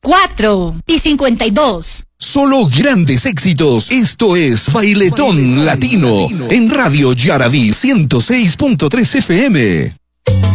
4 y 52. Solo grandes éxitos. Esto es Bailetón Latino en Radio Yaraví 106.3 FM.